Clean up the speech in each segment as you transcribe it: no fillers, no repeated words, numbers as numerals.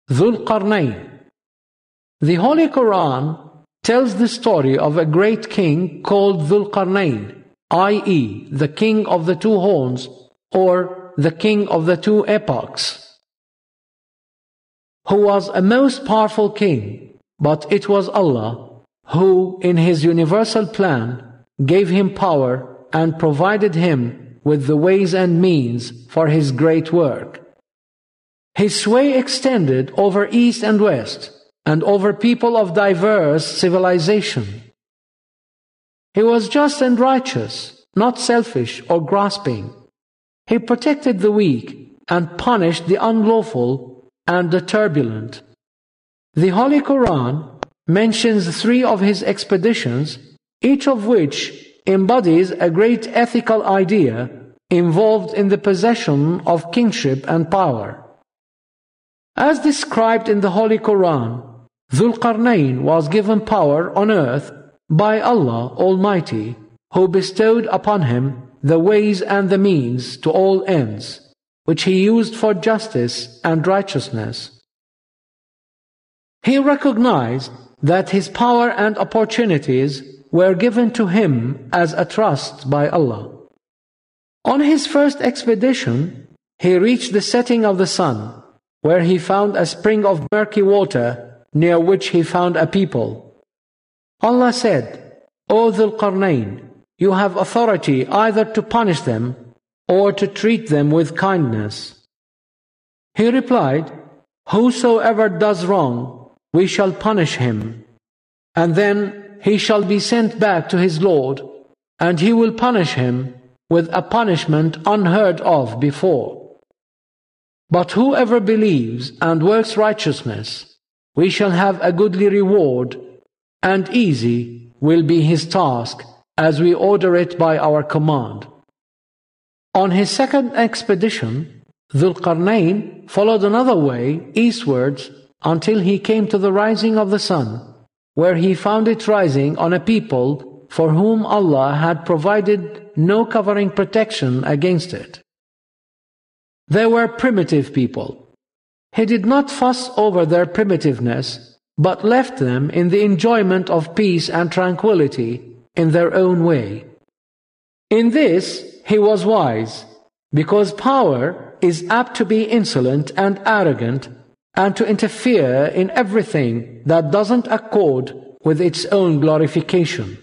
Dhul Qarnayn. The Holy Quran tells the story of a great king called Dhul Qarnayn, i.e., the king of the two horns, or the king of the two epochs, who was a most powerful king, but it was Allah who, in His universal plan, gave him power and provided him with the ways and means for his great work. His sway extended over East and West, and over people of diverse civilization. He was just and righteous, not selfish or grasping. He protected the weak and punished the unlawful and the turbulent. The Holy Quran mentions 3 of his expeditions, each of which embodies a great ethical idea involved in the possession of kingship and power. As described in the Holy Quran, Dhul Qarnayn was given power on earth by Allah Almighty, who bestowed upon him the ways and the means to all ends, which he used for justice and righteousness. He recognized that his power and opportunities were given to him as a trust by Allah. On his first expedition, he reached the setting of the sun, where he found a spring of murky water, near which he found a people. Allah said, "O Dhul Qarnayn, you have authority either to punish them or to treat them with kindness." He replied, "Whosoever does wrong, we shall punish him, and then he shall be sent back to his Lord, and he will punish him with a punishment unheard of before. But whoever believes and works righteousness, we shall have a goodly reward, and easy will be his task as we order it by our command." On his second expedition, Dhul Qarnayn followed another way eastwards until he came to the rising of the sun, where he found it rising on a people for whom Allah had provided no covering protection against it. They were primitive people. He did not fuss over their primitiveness, but left them in the enjoyment of peace and tranquility in their own way. In this he was wise, because power is apt to be insolent and arrogant, and to interfere in everything that doesn't accord with its own glorification.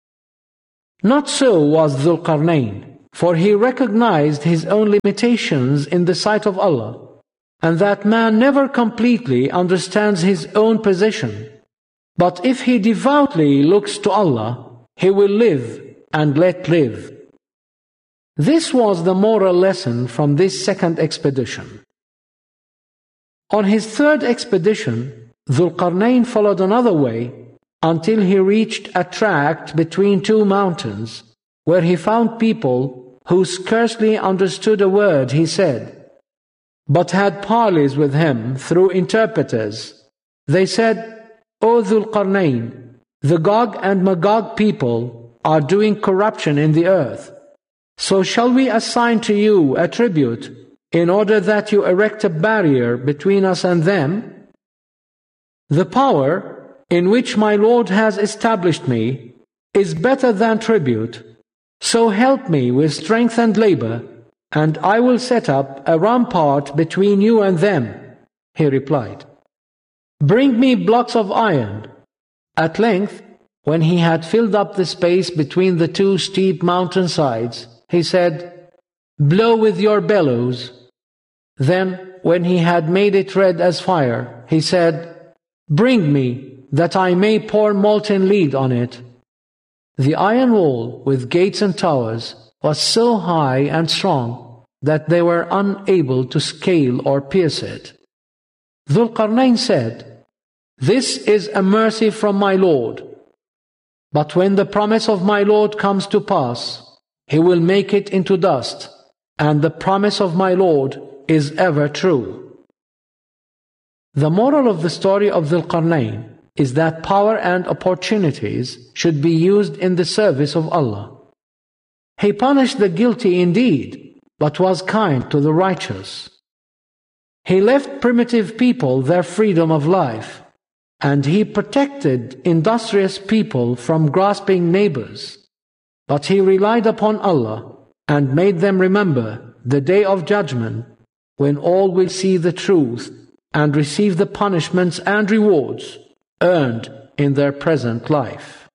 Not so was Dhul Qarnayn, for he recognized his own limitations in the sight of Allah, and that man never completely understands his own position. But if he devoutly looks to Allah, he will live and let live. This was the moral lesson from this second expedition. On his third expedition, Dhul Qarnayn followed another way until he reached a tract between 2 mountains, where he found people who scarcely understood a word he said, but had parleys with him through interpreters. They said, "O Dhul Qarnayn, the Gog and Magog people are doing corruption in the earth. So shall we assign to you a tribute in order that you erect a barrier between us and them? The power in which my Lord has established me is better than tribute. So help me with strength and labor, and I will set up a rampart between you and them." He replied, "Bring me blocks of iron." At length, when he had filled up the space between the 2 steep mountain sides, he said, "Blow with your bellows." Then, when he had made it red as fire, he said, "Bring me, that I may pour molten lead on it." The iron wall with gates and towers was so high and strong that they were unable to scale or pierce it. Dhul Qarnayn said, "This is a mercy from my Lord. But when the promise of my Lord comes to pass, He will make it into dust, and the promise of my Lord is ever true." The moral of the story of Dhul Qarnayn is that power and opportunities should be used in the service of Allah. He punished the guilty indeed, but was kind to the righteous. He left primitive people their freedom of life, and He protected industrious people from grasping neighbors. But He relied upon Allah and made them remember the day of judgment, when all will see the truth and receive the punishments and rewards earned in their present life.